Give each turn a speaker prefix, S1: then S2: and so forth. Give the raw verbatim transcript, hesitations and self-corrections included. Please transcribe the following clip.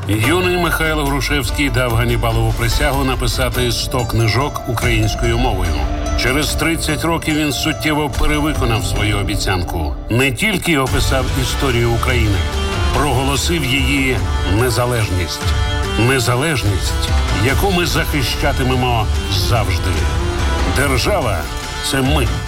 S1: Юний Михайло Грушевський дав Ганнібалову присягу написати сто книжок українською мовою. Через тридцять років він суттєво перевиконав свою обіцянку. Не тільки описав історію України, проголосив її незалежність. Незалежність, яку ми захищатимемо завжди. Держава – це ми.